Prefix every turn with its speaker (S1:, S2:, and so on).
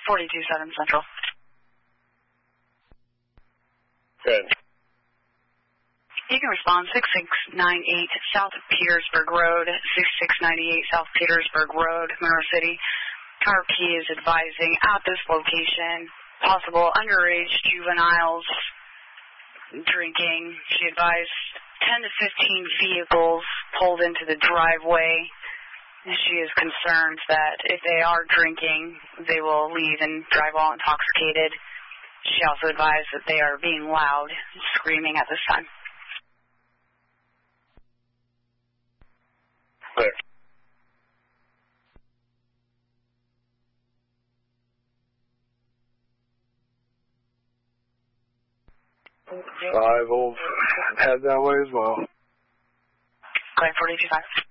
S1: 427 Central.
S2: Good.
S1: You can respond 6698 South Petersburg Road, 6698 South Petersburg Road, Monroe City. RP is advising at this location, possible underage juveniles drinking. She advised 10 to 15 vehicles pulled into the driveway. She is concerned that if they are drinking, they will leave and drive all intoxicated. She also advised that they are being loud, screaming at this time.
S2: Clear.
S3: 5 will head that way as well.
S1: Going 425.